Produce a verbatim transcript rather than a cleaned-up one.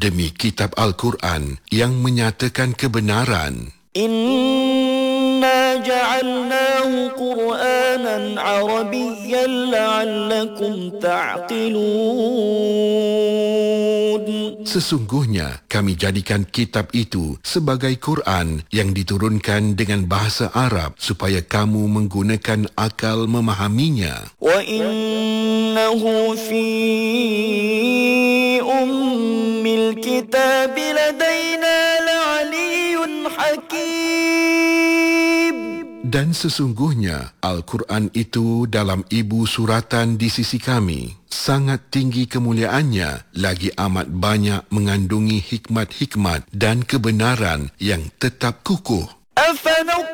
demi kitab Al-Quran yang menyatakan kebenaran. Inna ja'alnahu Qur'anan Arabiyyan la'allakum ta'qilun. Sesungguhnya kami jadikan kitab itu sebagai Quran yang diturunkan dengan bahasa Arab supaya kamu menggunakan akal memahaminya. Wa innahu fi ummil kitab ladaina la'aliyyun hakim. Dan sesungguhnya Al-Quran itu dalam ibu suratan di sisi kami sangat tinggi kemuliaannya, lagi amat banyak mengandungi hikmat-hikmat dan kebenaran yang tetap kukuh.